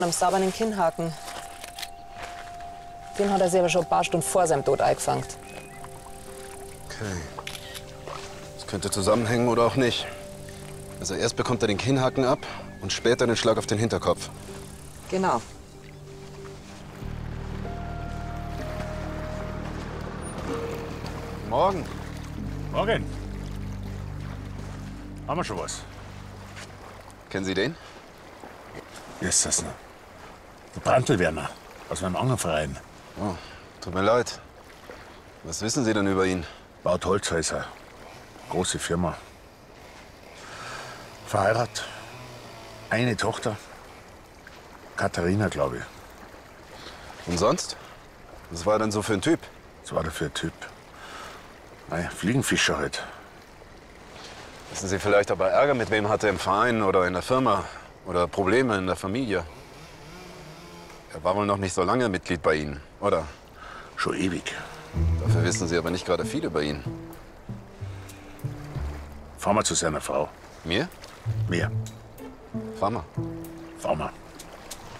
am sauberen Kinnhaken. Den hat er sich aber schon ein paar Stunden vor seinem Tod eingefangen. Okay. Das könnte zusammenhängen oder auch nicht. Also erst bekommt er den Kinnhaken ab und später den Schlag auf den Hinterkopf. Genau. Morgen. Morgen. Haben wir schon was? Kennen Sie den? Wie ist das denn? Der Brandl-Werner aus meinem anderen Verein. Oh, tut mir leid. Was wissen Sie denn über ihn? Baut Holzhäuser. Große Firma. Verheiratet. Eine Tochter. Katharina, glaube ich. Und sonst? Was war er denn so für ein Typ? Was war der für ein Typ? Nein, Fliegenfischer halt. Wissen Sie vielleicht, ob er Ärger mit wem hatte im Verein oder in der Firma? Oder Probleme in der Familie? Er war wohl noch nicht so lange Mitglied bei Ihnen, oder? Schon ewig. Dafür wissen Sie aber nicht gerade viel über ihn. Fahren wir zu seiner Frau. Mir? Mir. Fahr mal. Fahren wir.